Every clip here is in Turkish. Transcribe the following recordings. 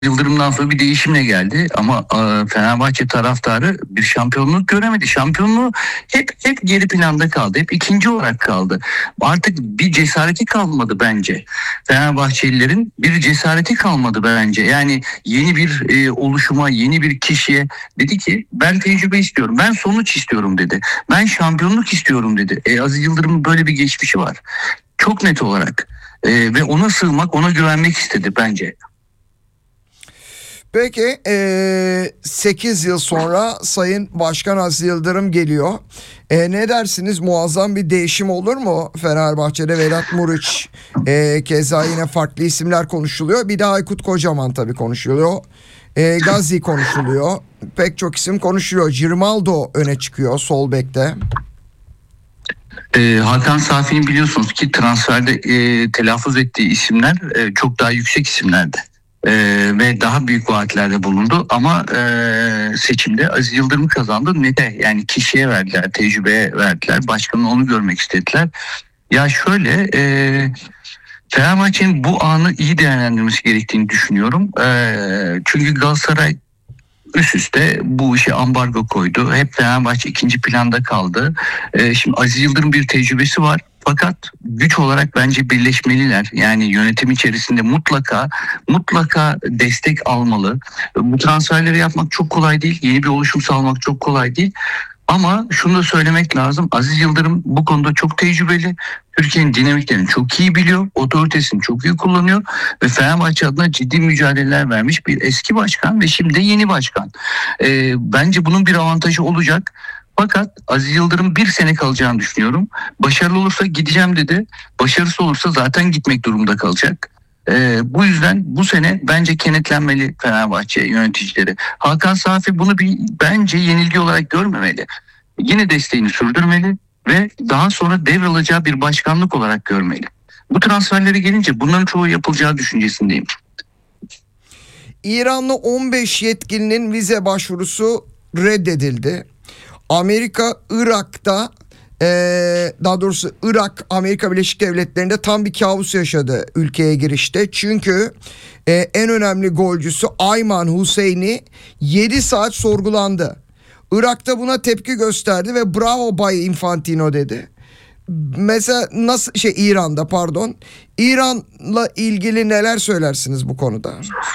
Yıldırım'dan sonra bir değişimle geldi ama Fenerbahçe taraftarı bir şampiyonluk göremedi. Şampiyonluğu hep geri planda kaldı. Hep ikinci olarak kaldı. Artık bir cesareti kalmadı bence. Fenerbahçelilerin bir cesareti kalmadı bence. Yani yeni bir oluşuma, yeni bir kişiye dedi ki ben tecrübe istiyorum. Ben sonuç istiyorum dedi. Ben şampiyonluk istiyorum dedi. Aziz Yıldırım'ın böyle bir geçmişi var. Çok net olarak. Ve ona sığmak, ona güvenmek istedi bence. Peki 8 yıl sonra Sayın Başkan Aziz Yıldırım geliyor. Ne dersiniz, muazzam bir değişim olur mu Fenerbahçe'de? Vedat Muriç, keza yine farklı isimler konuşuluyor. Bir de Aykut Kocaman tabii konuşuluyor. Gazi konuşuluyor. Pek çok isim konuşuluyor. Girmaldo öne çıkıyor sol bekte. Hakan Safi'nin biliyorsunuz ki transferde telaffuz ettiği isimler çok daha yüksek isimlerdi. Ve daha büyük vaatlerde bulundu ama seçimde Aziz Yıldırım kazandı. Neden? Yani kişiye verdiler, tecrübeye verdiler. Başkanın onu görmek istediler. Ya şöyle, Fenerbahçe'nin bu anı iyi değerlendirmesi gerektiğini düşünüyorum. Çünkü Galatasaray üst üste bu işe ambargo koydu. Hep Fenerbahçe ikinci planda kaldı. Şimdi Aziz Yıldırım bir tecrübesi var. Fakat güç olarak bence birleşmeliler. Yani yönetim içerisinde mutlaka destek almalı. Bu transferleri yapmak çok kolay değil. Yeni bir oluşum sağlamak çok kolay değil. Ama şunu da söylemek lazım. Aziz Yıldırım bu konuda çok tecrübeli. Türkiye'nin dinamiklerini çok iyi biliyor. Otoritesini çok iyi kullanıyor. Ve Fenerbahçe adına ciddi mücadeleler vermiş bir eski başkan ve şimdi de yeni başkan. Bence bunun bir avantajı olacak. Fakat Aziz Yıldırım bir sene kalacağını düşünüyorum. Başarılı olursa gideceğim dedi. Başarısız olursa zaten gitmek durumunda kalacak. Bu yüzden bu sene bence kenetlenmeli Fenerbahçe yöneticileri. Hakan Safi bunu bence yenilgi olarak görmemeli. Yine desteğini sürdürmeli ve daha sonra devralacağı bir başkanlık olarak görmeli. Bu transferlere gelince bunların çoğu yapılacağı düşüncesindeyim. İranlı 15 yetkilinin vize başvurusu reddedildi. Amerika Irak'ta, daha doğrusu Irak Amerika Birleşik Devletleri'nde tam bir kabus yaşadı ülkeye girişte. Çünkü en önemli golcüsü Ayman Hüseyni 7 saat sorgulandı. Irak'ta buna tepki gösterdi ve bravo Bay Infantino dedi. Mesela İran'la ilgili neler söylersiniz bu konuda?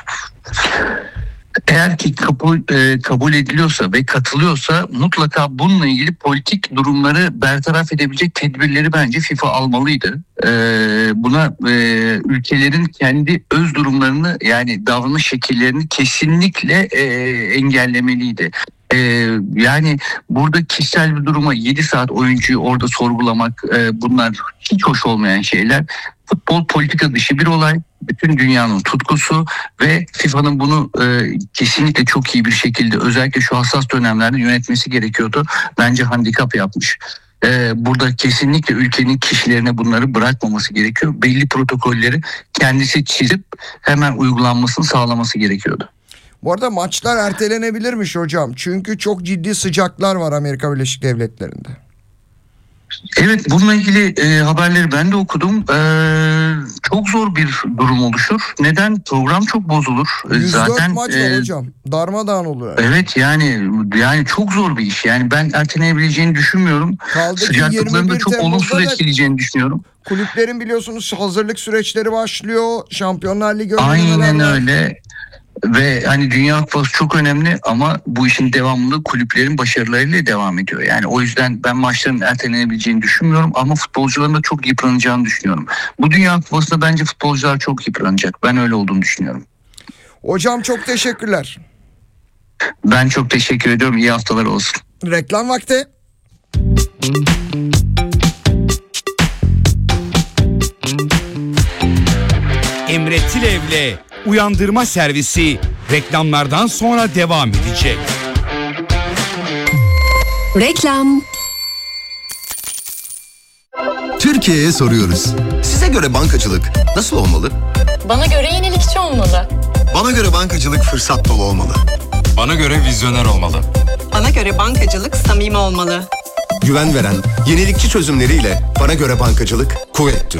Eğer ki kabul ediliyorsa ve katılıyorsa mutlaka bununla ilgili politik durumları bertaraf edebilecek tedbirleri bence FIFA almalıydı. Buna ülkelerin kendi öz durumlarını, yani davranış şekillerini kesinlikle engellemeliydi. Yani burada kişisel bir duruma 7 saat oyuncuyu orada sorgulamak, bunlar hiç hoş olmayan şeyler. Futbol politika dışı bir olay. Bütün dünyanın tutkusu ve FIFA'nın bunu kesinlikle çok iyi bir şekilde, özellikle şu hassas dönemlerde yönetmesi gerekiyordu. Bence handikap yapmış. Burada kesinlikle ülkenin kişilerine bunları bırakmaması gerekiyor. Belli protokolleri kendisi çizip hemen uygulanmasını sağlaması gerekiyordu. Bu arada maçlar ertelenebilirmiş hocam. Çünkü çok ciddi sıcaklar var Amerika Birleşik Devletleri'nde. Evet, bununla ilgili haberleri ben de okudum. Çok zor bir durum oluşur. Neden? Program çok bozulur. 104 zaten maç var hocam. Darmadağın olur. Evet, yani çok zor bir iş. Yani ben ertelenebileceğini düşünmüyorum. Sıcaklıklarını da çok olumsuz etkileyeceğini düşünüyorum. Kulüplerin biliyorsunuz hazırlık süreçleri başlıyor. Şampiyonlar Ligi aynen öyle. Ve hani Dünya Kupası çok önemli ama bu işin devamlılığı kulüplerin başarılarıyla devam ediyor. Yani o yüzden ben maçların ertelenebileceğini düşünmüyorum ama futbolcuların da çok yıpranacağını düşünüyorum. Bu Dünya Kupası'nda bence futbolcular çok yıpranacak. Ben öyle olduğunu düşünüyorum. Hocam çok teşekkürler. Ben çok teşekkür ediyorum. İyi haftalar olsun. Reklam vakti. Emre Tilev'le Uyandırma Servisi reklamlardan sonra devam edecek. Reklam. Türkiye'ye soruyoruz. Size göre bankacılık nasıl olmalı? Bana göre yenilikçi olmalı. Bana göre bankacılık fırsat dolu olmalı. Bana göre vizyoner olmalı. Bana göre bankacılık samimi olmalı. Güven veren, yenilikçi çözümleriyle bana göre bankacılık kuvvettir.